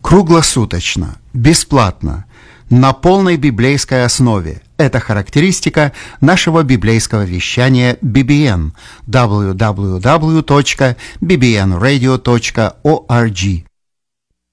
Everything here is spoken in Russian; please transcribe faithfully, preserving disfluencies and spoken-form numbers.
Круглосуточно, бесплатно, на полной библейской основе. Это характеристика нашего библейского вещания би би эн дабл ю дабл ю дабл ю точка би би эн радио точка орг.